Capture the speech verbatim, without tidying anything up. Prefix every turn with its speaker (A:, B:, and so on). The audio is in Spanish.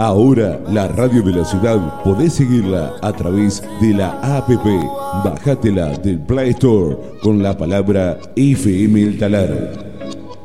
A: Ahora la radio de la ciudad podés seguirla a través de la app. Bájatela del Play Store con la palabra F M El Talar.